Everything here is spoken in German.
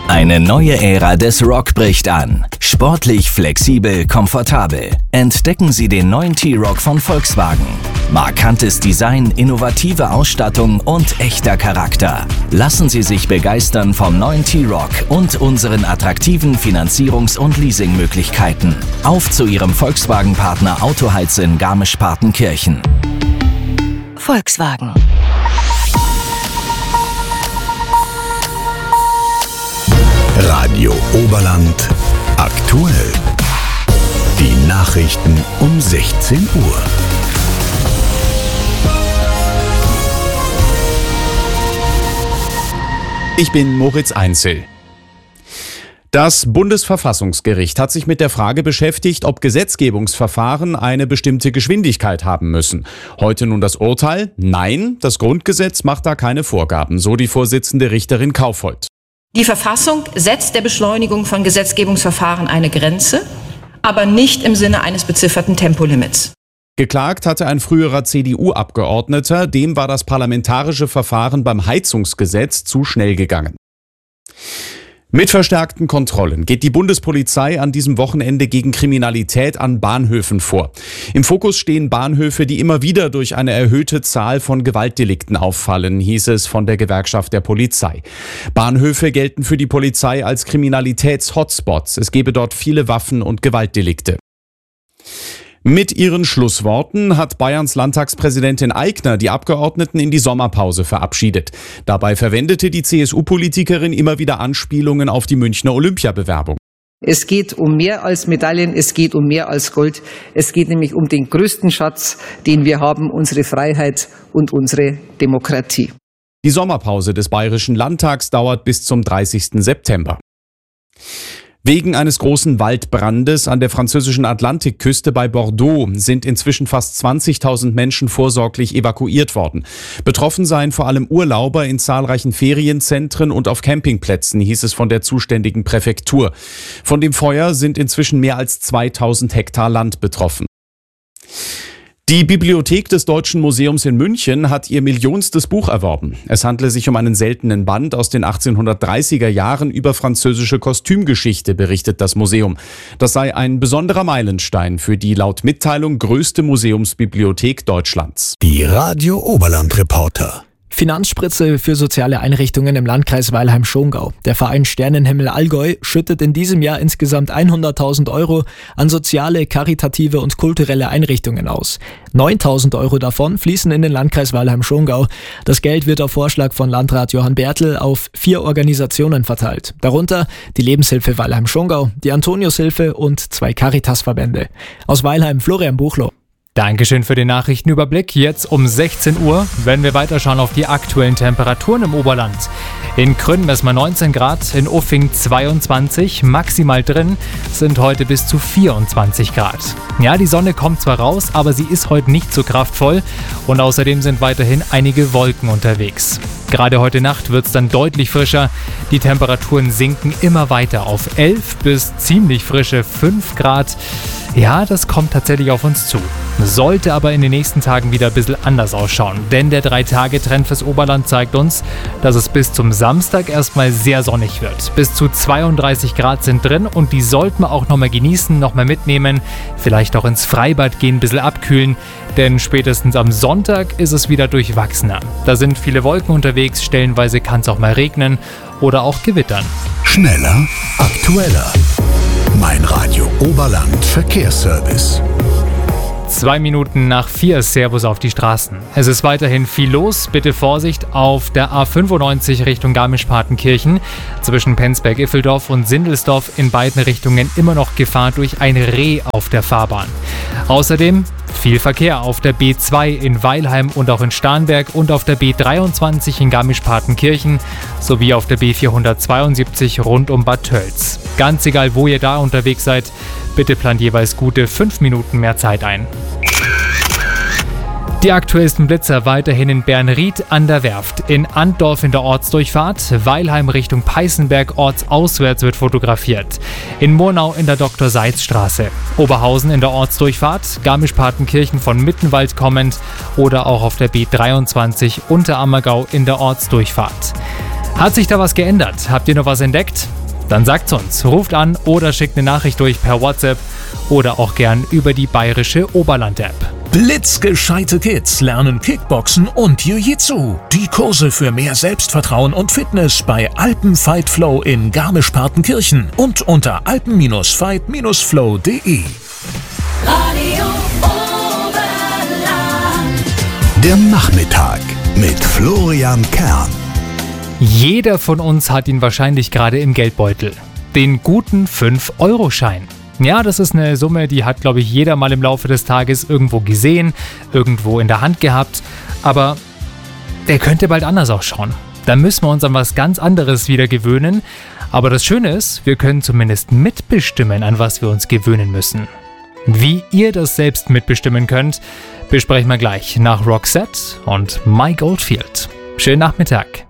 Eine neue Ära des Rock bricht an. Sportlich, flexibel, komfortabel. Entdecken Sie den neuen T-Roc von Volkswagen. Markantes Design, innovative Ausstattung und echter Charakter. Lassen Sie sich begeistern vom neuen T-Roc und unseren attraktiven Finanzierungs- und Leasingmöglichkeiten. Auf zu Ihrem Volkswagen-Partner Autoheiz in Garmisch-Partenkirchen. Volkswagen. Radio Oberland aktuell. Die Nachrichten um 16 Uhr. Ich bin Moritz Einzel. Das Bundesverfassungsgericht hat sich mit der Frage beschäftigt, ob Gesetzgebungsverfahren eine bestimmte Geschwindigkeit haben müssen. Heute nun das Urteil: Nein, das Grundgesetz macht da keine Vorgaben, so die Vorsitzende Richterin Kaufhold. Die Verfassung setzt der Beschleunigung von Gesetzgebungsverfahren eine Grenze, aber nicht im Sinne eines bezifferten Tempolimits. Geklagt hatte ein früherer CDU-Abgeordneter, dem war das parlamentarische Verfahren beim Heizungsgesetz zu schnell gegangen. Mit verstärkten Kontrollen geht die Bundespolizei an diesem Wochenende gegen Kriminalität an Bahnhöfen vor. Im Fokus stehen Bahnhöfe, die immer wieder durch eine erhöhte Zahl von Gewaltdelikten auffallen, hieß es von der Gewerkschaft der Polizei. Bahnhöfe gelten für die Polizei als Kriminalitäts-Hotspots. Es gebe dort viele Waffen- und Gewaltdelikte. Mit ihren Schlussworten hat Bayerns Landtagspräsidentin Aigner die Abgeordneten in die Sommerpause verabschiedet. Dabei verwendete die CSU-Politikerin immer wieder Anspielungen auf die Münchner Olympiabewerbung. Es geht um mehr als Medaillen, es geht um mehr als Gold. Es geht nämlich um den größten Schatz, den wir haben, unsere Freiheit und unsere Demokratie. Die Sommerpause des Bayerischen Landtags dauert bis zum 30. September. Wegen eines großen Waldbrandes an der französischen Atlantikküste bei Bordeaux sind inzwischen fast 20.000 Menschen vorsorglich evakuiert worden. Betroffen seien vor allem Urlauber in zahlreichen Ferienzentren und auf Campingplätzen, hieß es von der zuständigen Präfektur. Von dem Feuer sind inzwischen mehr als 2.000 Hektar Land betroffen. Die Bibliothek des Deutschen Museums in München hat ihr millionstes Buch erworben. Es handle sich um einen seltenen Band aus den 1830er Jahren über französische Kostümgeschichte, berichtet das Museum. Das sei ein besonderer Meilenstein für die laut Mitteilung größte Museumsbibliothek Deutschlands. Die Radio Oberland Reporter. Finanzspritze für soziale Einrichtungen im Landkreis Weilheim-Schongau. Der Verein Sternenhimmel Allgäu schüttet in diesem Jahr insgesamt 100.000 Euro an soziale, karitative und kulturelle Einrichtungen aus. 9.000 Euro davon fließen in den Landkreis Weilheim-Schongau. Das Geld wird auf Vorschlag von Landrat Johann Bertl auf 4 Organisationen verteilt. Darunter die Lebenshilfe Weilheim-Schongau, die Antoniushilfe und 2 Caritas-Verbände. Aus Weilheim Florian Buchloh. Dankeschön für den Nachrichtenüberblick. Jetzt um 16 Uhr werden wir weiterschauen auf die aktuellen Temperaturen im Oberland. In Krünn messen wir 19 Grad, in Uffing 22, maximal drin sind heute bis zu 24 Grad. Ja, die Sonne kommt zwar raus, aber sie ist heute nicht so kraftvoll und außerdem sind weiterhin einige Wolken unterwegs. Gerade heute Nacht wird es dann deutlich frischer. Die Temperaturen sinken immer weiter auf 11 bis ziemlich frische 5 Grad. Ja, das kommt tatsächlich auf uns zu. Sollte aber in den nächsten Tagen wieder ein bisschen anders ausschauen, denn der 3-Tage-Trend fürs Oberland zeigt uns, dass es bis zum Samstag erstmal sehr sonnig wird. Bis zu 32 Grad sind drin und die sollten wir auch nochmal genießen, nochmal mitnehmen, vielleicht auch ins Freibad gehen, ein bisschen abkühlen, denn spätestens am Sonntag ist es wieder durchwachsener. Da sind viele Wolken unterwegs, stellenweise kann es auch mal regnen oder auch gewittern. Schneller, aktueller. Mein Radio Oberland Verkehrsservice. 2 Minuten nach 4, Servus auf die Straßen. Es ist weiterhin viel los. Bitte Vorsicht auf der A95 Richtung Garmisch-Partenkirchen. Zwischen Penzberg-Iffeldorf und Sindelsdorf in beiden Richtungen immer noch Gefahr durch ein Reh auf der Fahrbahn. Außerdem viel Verkehr auf der B2 in Weilheim und auch in Starnberg und auf der B23 in Garmisch-Partenkirchen sowie auf der B472 rund um Bad Tölz. Ganz egal, wo ihr da unterwegs seid, bitte plant jeweils gute 5 Minuten mehr Zeit ein. Die aktuellsten Blitzer weiterhin in Bernried an der Werft, in Antdorf in der Ortsdurchfahrt, Weilheim Richtung Peißenberg ortsauswärts wird fotografiert, in Murnau in der Dr.-Seitz-Straße, Oberhausen in der Ortsdurchfahrt, Garmisch-Partenkirchen von Mittenwald kommend oder auch auf der B23 Unterammergau in der Ortsdurchfahrt. Hat sich da was geändert? Habt ihr noch was entdeckt? Dann sagt's uns, ruft an oder schickt eine Nachricht durch per WhatsApp oder auch gern über die bayerische Oberland-App. Blitzgescheite Kids lernen Kickboxen und Jiu-Jitsu. Die Kurse für mehr Selbstvertrauen und Fitness bei Alpenfight Flow in Garmisch-Partenkirchen und unter alpen-fight-flow.de. Der Nachmittag mit Florian Kern. Jeder von uns hat ihn wahrscheinlich gerade im Geldbeutel. Den guten 5-Euro-Schein. Ja, das ist eine Summe, die hat, glaube ich, jeder mal im Laufe des Tages irgendwo gesehen, irgendwo in der Hand gehabt. Aber der könnte bald anders ausschauen. Da müssen wir uns an was ganz anderes wieder gewöhnen. Aber das Schöne ist, wir können zumindest mitbestimmen, an was wir uns gewöhnen müssen. Wie ihr das selbst mitbestimmen könnt, besprechen wir gleich nach Roxette und Mike Oldfield. Schönen Nachmittag.